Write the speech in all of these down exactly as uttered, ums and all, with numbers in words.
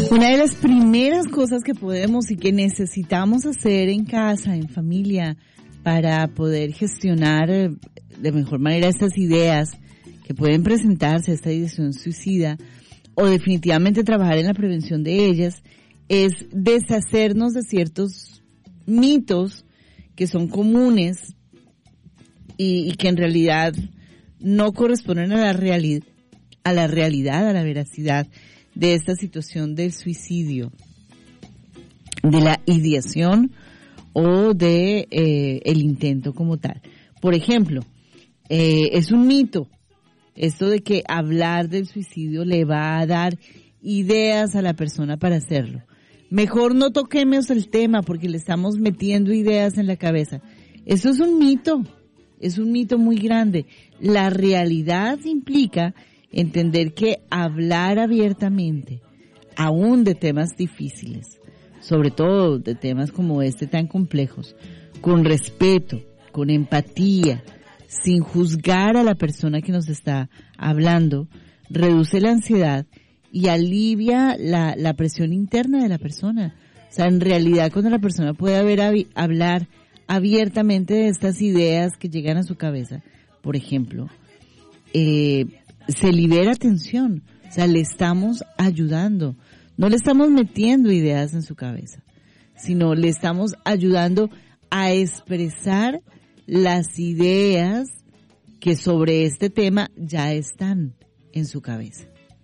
Una de las primeras cosas que podemos y que necesitamos hacer en casa, en familia, para poder gestionar de mejor manera estas ideas que pueden presentarse, esta ideación suicida, o definitivamente trabajar en la prevención de ellas, es deshacernos de ciertos mitos que son comunes y, y que en realidad no corresponden a la realidad, a la realidad, a la veracidad de esta situación del suicidio, de la ideación o de eh, el intento como tal. Por ejemplo, eh, es un mito esto de que hablar del suicidio le va a dar ideas a la persona para hacerlo. Mejor no toquemos el tema porque le estamos metiendo ideas en la cabeza. Eso es un mito, es un mito muy grande. La realidad implica entender que hablar abiertamente, aún de temas difíciles, sobre todo de temas como este tan complejos, con respeto, con empatía, sin juzgar a la persona que nos está hablando, reduce la ansiedad y alivia la, la presión interna de la persona. O sea, en realidad cuando la persona puede haber, hablar abiertamente de estas ideas que llegan a su cabeza, por ejemplo, eh, se libera tensión, o sea, le estamos ayudando, no le estamos metiendo ideas en su cabeza, sino le estamos ayudando a expresar las ideas que sobre este tema ya están en su cabeza.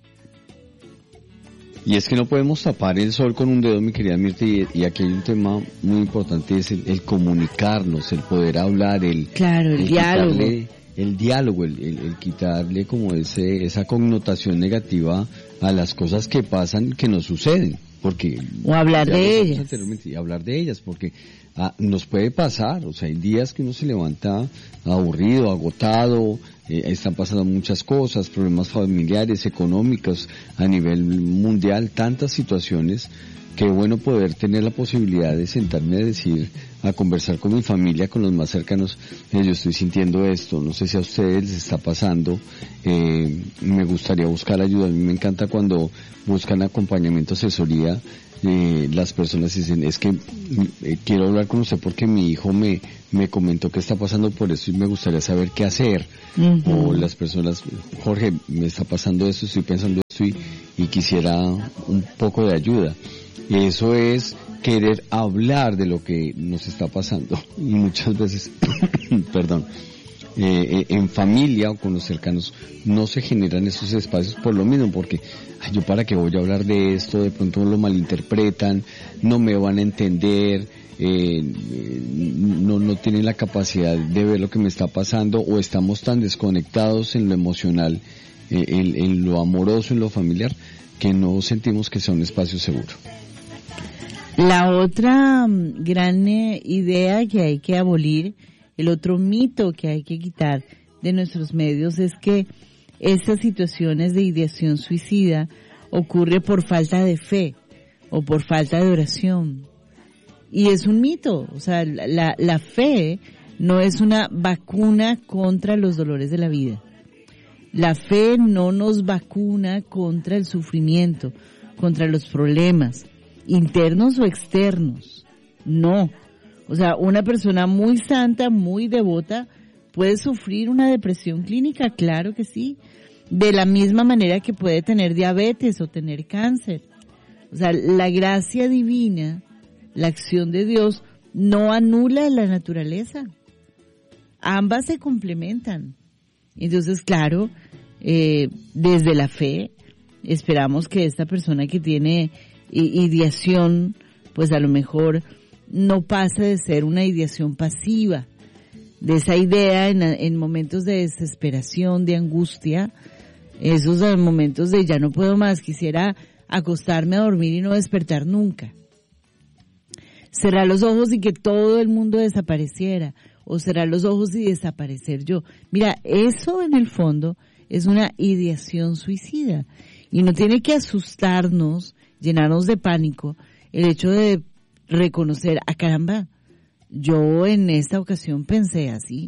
Y es que no podemos tapar el sol con un dedo, mi querida Mirta, y, y aquí hay un tema muy importante, es el, el comunicarnos, el poder hablar, el, claro, el, el diálogo. Quitarle, el diálogo, el, el, el quitarle como ese esa connotación negativa a las cosas que pasan, que nos suceden. Porque o hablar de ellas. Y hablar de ellas, porque ah, nos puede pasar, o sea, hay días que uno se levanta aburrido, agotado, eh, están pasando muchas cosas, problemas familiares, económicos, a nivel mundial, tantas situaciones, que bueno poder tener la posibilidad de sentarme a decir, a conversar con mi familia, con los más cercanos, eh, yo estoy sintiendo esto, no sé si a ustedes les está pasando, eh, me gustaría buscar ayuda, a mí me encanta cuando buscan acompañamiento, asesoría, eh, las personas dicen, es que eh, quiero hablar con usted porque mi hijo me me comentó que está pasando por eso y me gustaría saber qué hacer, uh-huh. O las personas, Jorge, me está pasando esto, estoy pensando esto y, y quisiera un poco de ayuda. Eso es querer hablar de lo que nos está pasando y muchas veces, perdón, eh, en familia o con los cercanos no se generan esos espacios por lo mismo, porque ay, yo para qué voy a hablar de esto, de pronto lo malinterpretan, no me van a entender, eh, no, no tienen la capacidad de ver lo que me está pasando o estamos tan desconectados en lo emocional, eh, en, en lo amoroso, en lo familiar, que no sentimos que sea un espacio seguro. La otra gran eh, idea que hay que abolir, el otro mito que hay que quitar de nuestros medios es que estas situaciones de ideación suicida ocurre por falta de fe o por falta de oración. Y es un mito, o sea, la, la fe no es una vacuna contra los dolores de la vida. La fe no nos vacuna contra el sufrimiento, contra los problemas, internos o externos. No. O sea, una persona muy santa, muy devota, puede sufrir una depresión clínica, claro que sí. De la misma manera que puede tener diabetes o tener cáncer. O sea, la gracia divina, la acción de Dios, no anula la naturaleza. Ambas se complementan. Entonces, claro, eh, desde la fe, esperamos que esta persona que tiene ideación, pues a lo mejor no pase de ser una ideación pasiva, de esa idea en, en momentos de desesperación, de angustia, esos momentos de ya no puedo más, quisiera acostarme a dormir y no despertar nunca. Cerrar los ojos y que todo el mundo desapareciera, o cerrar los ojos y desaparecer yo. Mira, eso en el fondo es una ideación suicida y no tiene que asustarnos, llenarnos de pánico, el hecho de reconocer, ah caramba, yo en esta ocasión pensé así,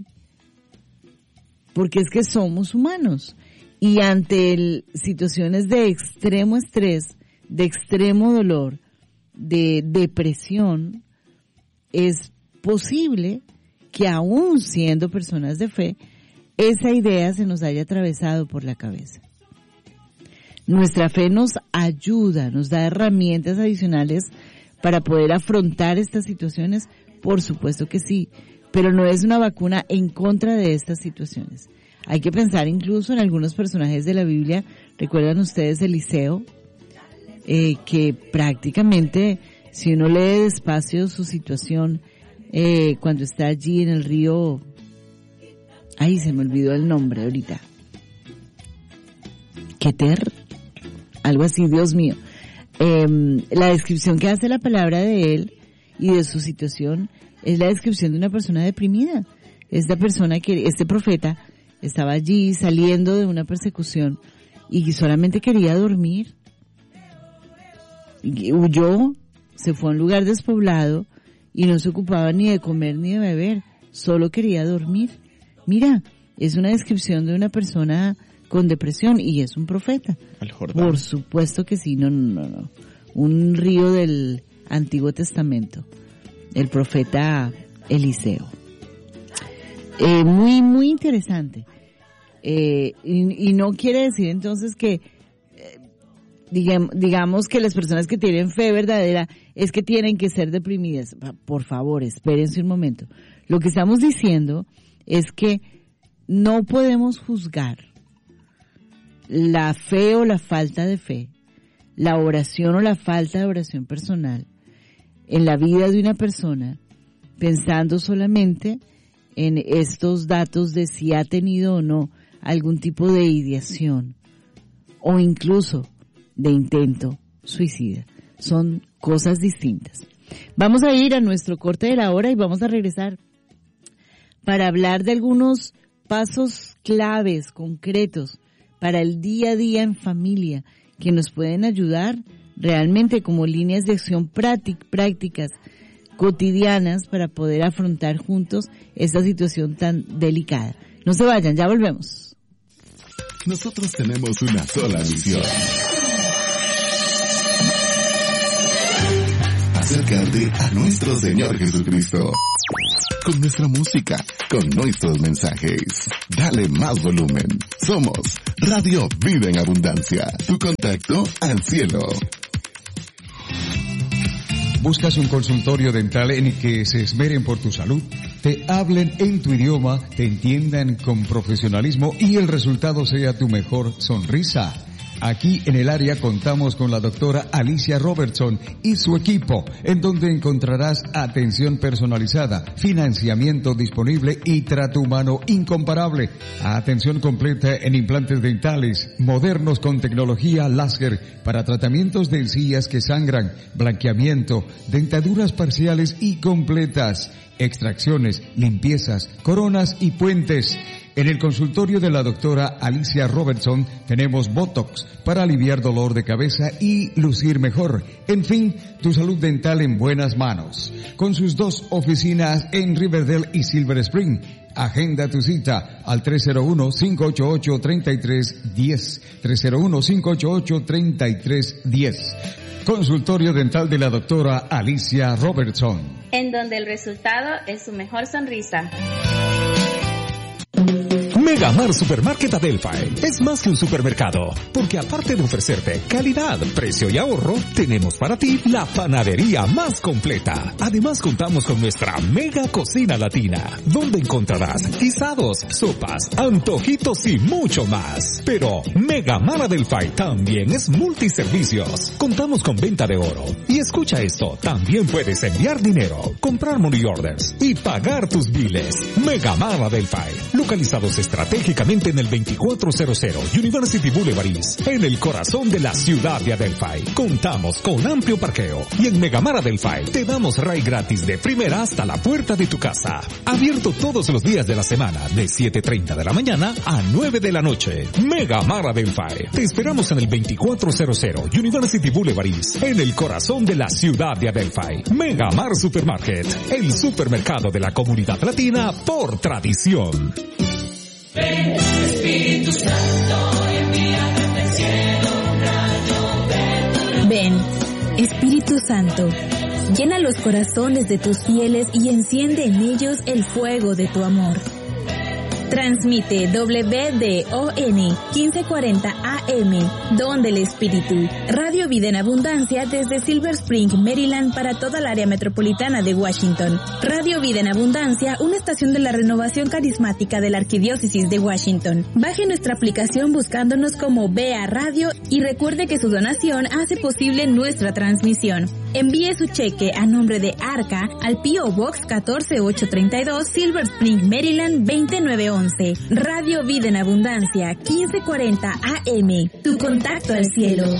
porque es que somos humanos y ante el, situaciones de extremo estrés de extremo dolor, de depresión, es posible que aún siendo personas de fe, esa idea se nos haya atravesado por la cabeza. Nuestra fe nos ayuda, nos da herramientas adicionales para poder afrontar estas situaciones, por supuesto que sí, pero no es una vacuna en contra de estas situaciones. Hay que pensar incluso en algunos personajes de la Biblia. ¿Recuerdan ustedes Eliseo? Eh, que prácticamente, si uno lee despacio su situación, eh, cuando está allí en el río, ay, se me olvidó el nombre ahorita, Keter, algo así, Dios mío, eh, la descripción que hace la palabra de él y de su situación es la descripción de una persona deprimida. Esta persona que, este profeta, estaba allí saliendo de una persecución y solamente quería dormir. Y huyó, se fue a un lugar despoblado y no se ocupaba ni de comer ni de beber, solo quería dormir. Mira, es una descripción de una persona con depresión y es un profeta. Al Jordán. Por supuesto que sí, no, no, no, no. Un río del Antiguo Testamento, el profeta Eliseo. Eh, muy, muy interesante. Eh, y, y no quiere decir entonces que, eh, digamos, digamos que las personas que tienen fe verdadera es que tienen que ser deprimidas. Por favor, espérense un momento. Lo que estamos diciendo es que no podemos juzgar la fe o la falta de fe, la oración o la falta de oración personal en la vida de una persona pensando solamente en estos datos de si ha tenido o no algún tipo de ideación o incluso de intento suicida. Son cosas distintas. Vamos a ir a nuestro corte de la hora y vamos a regresar para hablar de algunos pasos claves, concretos, para el día a día en familia, que nos pueden ayudar realmente como líneas de acción prácticas, cotidianas, para poder afrontar juntos esta situación tan delicada. No se vayan, ya volvemos. Nosotros tenemos una sola misión: acercarte a nuestro Señor Jesucristo. Con nuestra música, con nuestros mensajes. Dale más volumen. Somos Radio Vida en Abundancia. Tu contacto al cielo. ¿Buscas un consultorio dental en el que se esmeren por tu salud? Te hablen en tu idioma, te entiendan con profesionalismo y el resultado sea tu mejor sonrisa. Aquí en el área contamos con la doctora Alicia Robertson y su equipo, en donde encontrarás atención personalizada, financiamiento disponible y trato humano incomparable. Atención completa en implantes dentales, modernos con tecnología láser para tratamientos de encías que sangran, blanqueamiento, dentaduras parciales y completas, extracciones, limpiezas, coronas y puentes. En el consultorio de la doctora Alicia Robertson tenemos Botox para aliviar dolor de cabeza y lucir mejor. En fin, tu salud dental en buenas manos. Con sus dos oficinas en Riverdale y Silver Spring. Agenda tu cita al tres cero uno, cinco ocho ocho, tres tres uno cero. tres cero uno, cinco ocho ocho, tres tres uno cero. Consultorio dental de la doctora Alicia Robertson. En donde el resultado es su mejor sonrisa. Megamar Supermarket Adelphi es más que un supermercado, porque aparte de ofrecerte calidad, precio y ahorro, tenemos para ti la panadería más completa. Además contamos con nuestra mega cocina latina, donde encontrarás guisados, sopas, antojitos y mucho más. Pero Megamar Adelphi también es multiservicios. Contamos con venta de oro. Y escucha esto, también puedes enviar dinero, comprar money orders y pagar tus biles. Megamar Adelphi, localizados estratégicamente estratégicamente en el veinticuatrocientos University Boulevard East, en el corazón de la ciudad de Adelphi. Contamos con amplio parqueo y en Megamar Adelphi te damos ride gratis de primera hasta la puerta de tu casa. Abierto todos los días de la semana de siete y media de la mañana a nueve de la noche. Megamar Adelphi. Te esperamos en el veinticuatrocientos University Boulevard East, en el corazón de la ciudad de Adelphi. Megamar Supermarket, el supermercado de la comunidad latina por tradición. Ven, Espíritu Santo, y envíame del cielo un rayo de tu Ven, Espíritu Santo, llena los corazones de tus fieles y enciende en ellos el fuego de tu amor. Transmite W D O N quince cuarenta A M, Don del Espíritu, Radio Vida en Abundancia desde Silver Spring, Maryland para toda el área metropolitana de Washington. Radio Vida en Abundancia, una estación de la renovación carismática de la Arquidiócesis de Washington. Baje nuestra aplicación buscándonos como B A Radio y recuerde que su donación hace posible nuestra transmisión. Envíe su cheque a nombre de Arca al P O Box catorce ochocientos treinta y dos, Silver Spring, Maryland veinte mil novecientos once. Radio Vida en Abundancia, quince cuarenta A M. Tu contacto al cielo.